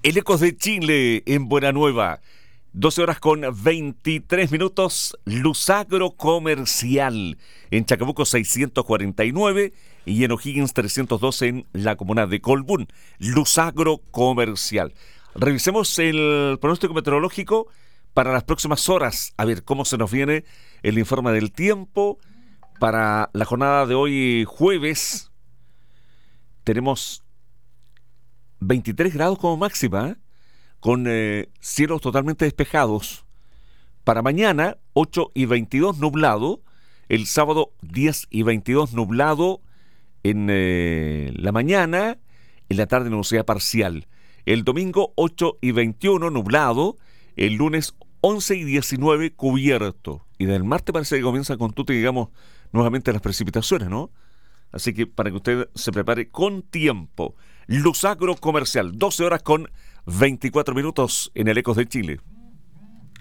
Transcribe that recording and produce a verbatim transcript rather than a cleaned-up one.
El Ecos de Chile en Buena Nueva. doce horas con veintitrés minutos. Luzagro Comercial en Chacabuco seiscientos cuarenta y nueve y en O'Higgins trescientos doce en la comuna de Colbún. Luzagro Comercial. Revisemos el pronóstico meteorológico para las próximas horas. A ver cómo se nos viene el informe del tiempo para la jornada de hoy jueves. Tenemos veintitrés grados como máxima, ¿eh? con eh, cielos totalmente despejados. Para mañana, ocho y veintidós nublado. El sábado, diez y veintidós nublado en eh, la mañana. En la tarde, nubosidad parcial. El domingo, ocho y veintiuno nublado. El lunes, once y diecinueve cubierto. Y del martes parece que comienza con tuta, digamos, nuevamente las precipitaciones, ¿no? Así que para que usted se prepare con tiempo. Luzagro Comercial, doce horas con veinticuatro minutos en el Ecos de Chile.